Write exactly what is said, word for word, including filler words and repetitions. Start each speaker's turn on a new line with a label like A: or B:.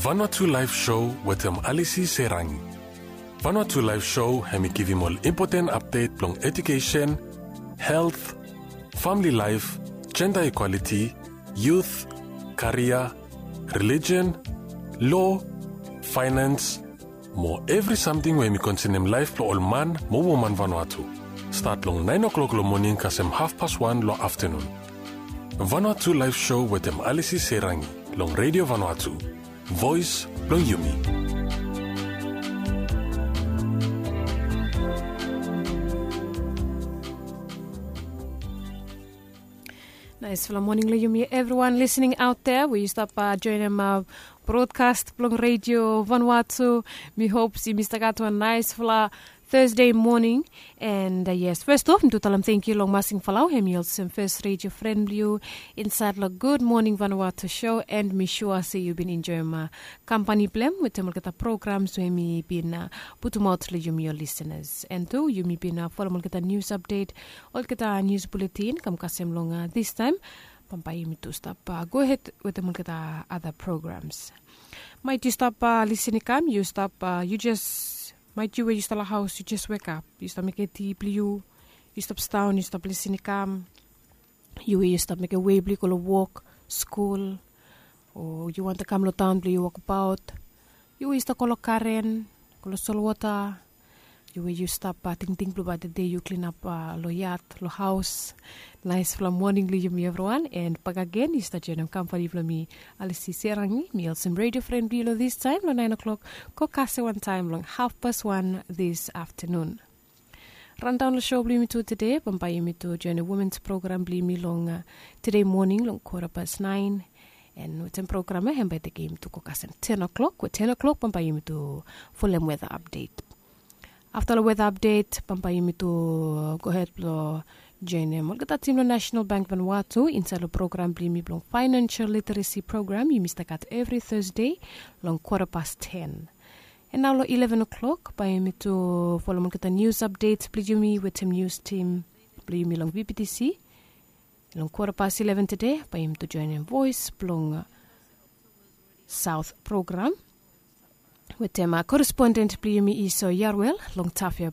A: Vanuatu Live Show with them Alisi Serangi. Vanuatu Live Show hemi give you all important update plong education, health, family life, gender equality, youth, career, religion, law, finance, more every something when we consider life lo all man, mo woman Vanuatu. Start long nine o'clock lo morning kasem half past one lo afternoon. Vanuatu Live Show with them Alisi Serangi, long Radio Vanuatu. Voice long Yumi.
B: Nice for the morning, Yumi. Everyone listening out there, we stop uh, joining my broadcast long Radio Vanuatu. Me hope si Mister Gato a nice for Thursday morning. And uh, yes, first off, to tell them thank you long masing falau hemi some first radio friendly you inside the Good Morning Vanuatu show, and me sure say you've been enjoying my company blem with them kata programs where me been uh, put them out to your listeners. And though you me been uh, follow kata news update, all kata news bulletin kam kasem long uh, this time. Pampai me to stop. Uh, go ahead with them kata other programs. Might you stop uh, listening? Come, you stop. Uh, you just. Might you, when you start a house, you just wake up. You start making tea, you, you stop down, you stop listening, come. You, you stop making way, you go walk, school, or you want to come to town, you walk about. You, you stop call Karen, call salt water. You, you stop uh, ting ting blue by the day, you clean up uh, lo yacht, lo house. Nice from morning, you me everyone. And pag again, you start your company for me, Alisi Serangi, me also radio friend below this time, lo nine o'clock, ko kase one time long, half past one this afternoon. Run down the show, bli me to today, pampai me to join a women's program, bli me long uh, today morning, long quarter past nine. And with the program, I by the game to ko kase ten o'clock, with ten o'clock, pampai me to full weather update. After the weather update, pampai me to go ahead to join them. We'll get that team the National Bank Vanuatu inside the program bli me long financial literacy program. You missed that every Thursday, long quarter past ten. And now lo eleven o'clock, by me to follow me get the news updates. Please you me with some news team. Please me long V P T C. Long quarter past eleven today, by him to join in voice long South program. With them, uh, correspondent Pliumi Iso Yarwell, long Tafia